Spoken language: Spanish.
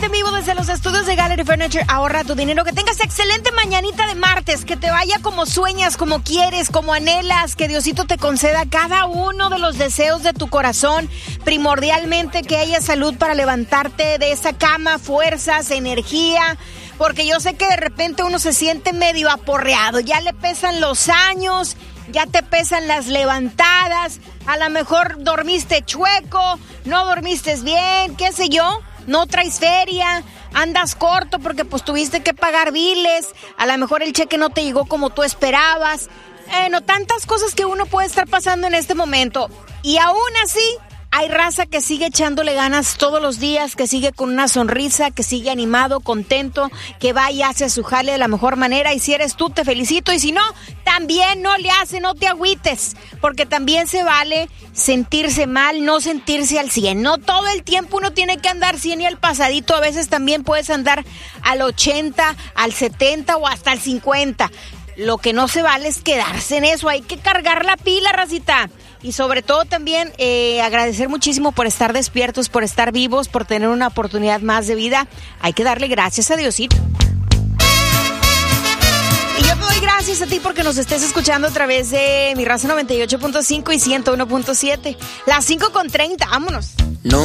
en vivo desde los estudios de Gallery Furniture. Ahorra tu dinero, que tengas excelente mañanita de martes, que te vaya como sueñas, como quieres, como anhelas, que Diosito te conceda cada uno de los deseos de tu corazón, primordialmente que haya salud para levantarte de esa cama, fuerzas, energía, porque yo sé que de repente uno se siente medio aporreado, ya le pesan los años, ya te pesan las levantadas, a lo mejor dormiste chueco, no dormiste bien, qué sé yo, no traes feria, andas corto porque pues tuviste que pagar biles, a lo mejor el cheque no te llegó como tú esperabas, tantas cosas que uno puede estar pasando en este momento, y aún así hay raza que sigue echándole ganas todos los días, que sigue con una sonrisa, que sigue animado, contento, que va y hace su jale de la mejor manera. Y si eres tú, te felicito. Y si no, también no le hace, no te agüites. Porque también se vale sentirse mal, no sentirse al 100. No todo el tiempo uno tiene que andar 100 y al pasadito. A veces también puedes andar al 80, al 70 o hasta al 50. Lo que no se vale es quedarse en eso. Hay que cargar la pila, racita. Y sobre todo también agradecer muchísimo por estar despiertos, por estar vivos, por tener una oportunidad más de vida. Hay que darle gracias a Diosito. Y yo te doy gracias a ti porque nos estés escuchando a través de Mi Raza 98.5 y 101.7. Las 5:30, vámonos.